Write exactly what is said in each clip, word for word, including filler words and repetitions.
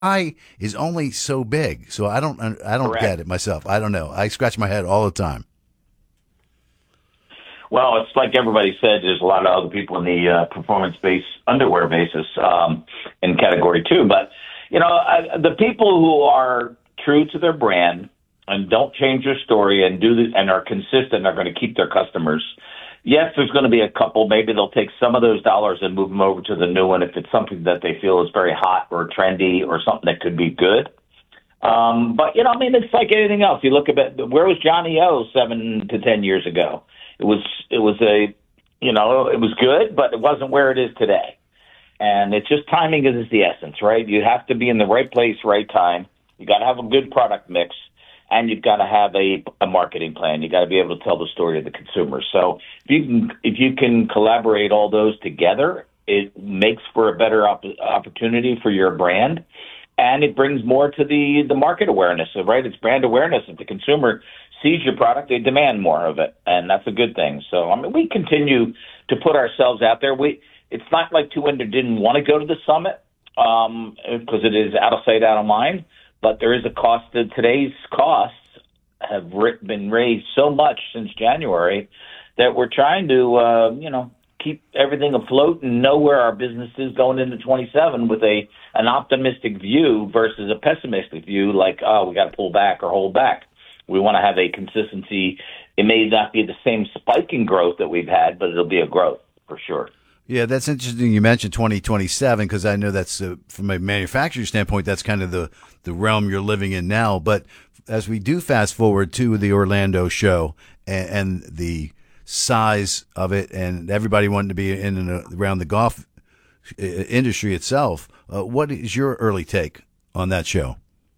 pie is only so big. So I don't I don't Correct. get it myself. I don't know. I scratch my head all the time. Well, it's like everybody said, there's a lot of other people in the uh, performance-based underwear basis um, in category two. But, you know, I, the people who are true to their brand and don't change their story and do the, and are consistent are going to keep their customers. Yes, there's going to be a couple. Maybe they'll take some of those dollars and move them over to the new one if it's something that they feel is very hot or trendy or something that could be good. Um, but, you know, I mean, it's like anything else. You look at it, where was Johnny O seven to ten years ago? It was, it was a, you know, it was good, but it wasn't where it is today. And it's just timing is the essence, right? You have to be in the right place, right time. You got to have a good product mix, and you've got to have a, a marketing plan. You got to be able to tell the story to the consumer. So if you can, if you can collaborate all those together, it makes for a better op- opportunity for your brand. And it brings more to the, the market awareness, right? It's brand awareness. If the consumer sees your product, they demand more of it, and that's a good thing. So, I mean, we continue to put ourselves out there. We It's not like Two Under didn't want to go to the summit um, because it is out of sight, out of mind, but there is a cost. To, today's costs have been raised so much since January that we're trying to, uh, you know, keep everything afloat and know where our business is going into twenty-seven with a an optimistic view versus a pessimistic view, like, oh, we got to pull back or hold back. We want to have a consistency. It may not be the same spike in growth that we've had, but it'll be a growth for sure. Yeah, that's interesting. You mentioned twenty twenty-seven because I know that's uh, from a manufacturer standpoint, that's kind of the, the realm you're living in now. But as we do fast forward to the Orlando show and, and the size of it and everybody wanting to be in and around the golf industry itself, uh, what is your early take on that show?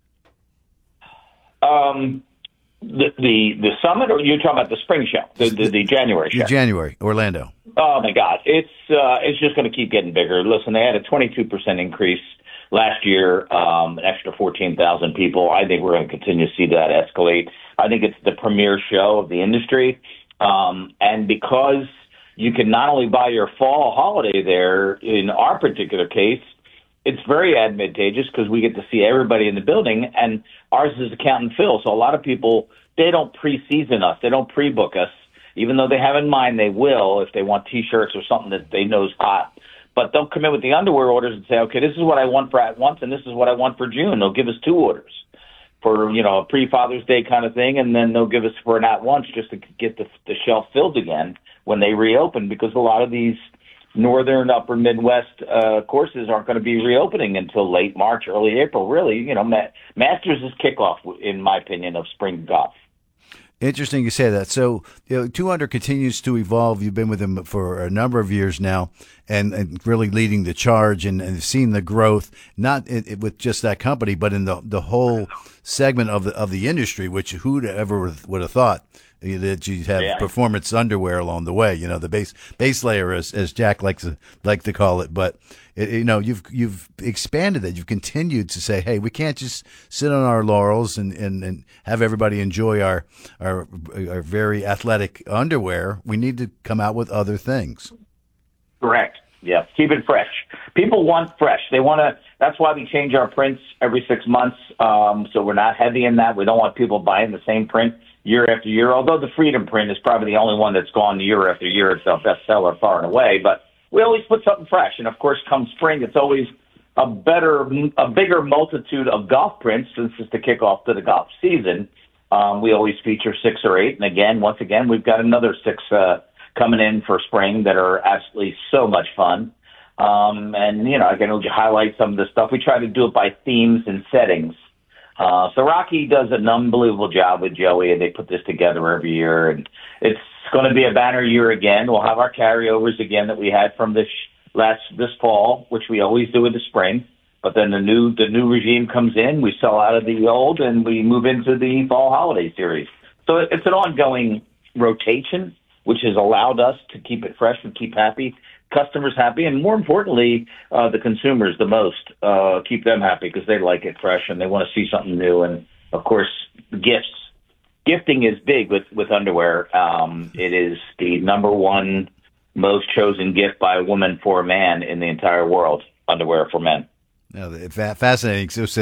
Um, the, the the summit, or you're talking about the spring show, the the, the January show? The January, Orlando. Oh my God, it's uh, it's just going to keep getting bigger. Listen, they had a twenty-two percent increase last year, um, an extra fourteen thousand people. I think we're going to continue to see that escalate. I think it's the premier show of the industry. Um, and because you can not only buy your fall holiday there, in our particular case, it's very advantageous because we get to see everybody in the building, and ours is account and fill. So a lot of people, they don't pre-season us. They don't pre-book us, even though they have in mind they will if they want T-shirts or something that they know is hot. But they'll come in with the underwear orders and say, okay, this is what I want for at once, and this is what I want for June. They'll give us two orders for, you know, a pre-Father's Day kind of thing, and then they'll give us for an at-once just to get the, the shelf filled again when they reopen, because a lot of these northern, upper Midwest uh, courses aren't going to be reopening until late March, early April. Really, you know, Ma- Masters is kickoff, in my opinion, of spring golf. Interesting you say that. So, you know, Two Under continues to evolve. You've been with them for a number of years now, and, and really leading the charge and, and seeing the growth, not in, in, with just that company, but in the the whole segment of the of the industry. Which who'd ever would have thought that you'd have Yeah. performance underwear along the way? You know, the base base layer, as as Jack likes to like to call it. But it, you know, you've you've expanded that. You've continued to say, hey, we can't just sit on our laurels and, and, and have everybody enjoy our, our our very athletic underwear. We need to come out with other things. Correct. Yeah. Keep it fresh. People want fresh. They want to. That's why we change our prints every six months. Um, so we're not heavy in that. We don't want people buying the same print year after year. Although the Freedom print is probably the only one that's gone year after year. It's our bestseller far and away. But we always put something fresh. And of course, come spring, it's always a better, a bigger multitude of golf prints since it's the kickoff to the golf season. Um, we always feature six or eight. And again, once again, we've got another six uh, coming in for spring that are absolutely so much fun. Um, and, you know, I can highlight some of the stuff. We try to do it by themes and settings. Uh, so Rocky does an unbelievable job with Joey, and they put this together every year. And it's going to be a banner year again. We'll have our carryovers again that we had from this last this fall, which we always do in the spring. But then the new the new regime comes in, we sell out of the old, and we move into the fall holiday series. So it's an ongoing rotation, which has allowed us to keep it fresh and keep happy customers happy, and more importantly, uh, the consumers the most, uh, keep them happy because they like it fresh and they want to see something new. And of course, gifts. Gifting is big with, with underwear. Um, it is the number one most chosen gift by a woman for a man in the entire world, underwear for men. No, fa- fascinating. So,